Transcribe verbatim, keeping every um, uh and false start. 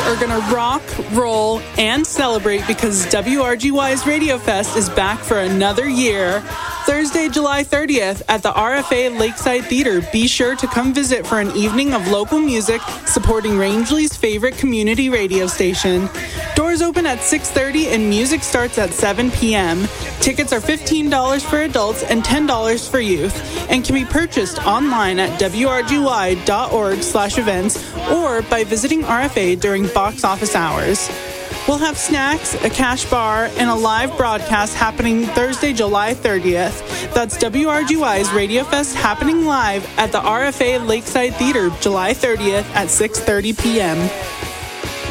are going to rock, roll, and celebrate because W R G Y's Radio Fest is back for another year. Thursday, July thirtieth at the R F A Lakeside Theater. Be sure to come visit for an evening of local music supporting Rangeley's favorite community radio station. Doors open at six thirty and music starts at seven p.m. Tickets are fifteen dollars for adults and ten dollars for youth and can be purchased online at W R G Y dot org slash events or by visiting R F A during box office hours. We'll have snacks, a cash bar, and a live broadcast happening Thursday, July thirtieth. That's W R G Y's Radio Fest happening live at the R F A Lakeside Theater, July thirtieth at six thirty p.m.